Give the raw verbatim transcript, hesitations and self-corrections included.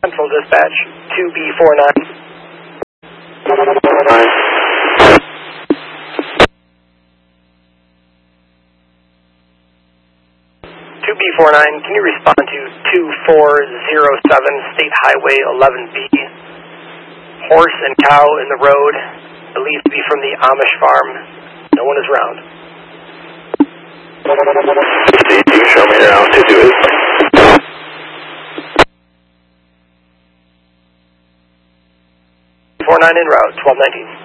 Central Dispatch, two B four nine. two B four nine, can you respond to two four zero seven State Highway eleven B? Horse and cow in the road, believed to be from the Amish farm. No one is around. Steve, you can show me your altitude. four nine en route, twelve nineteen.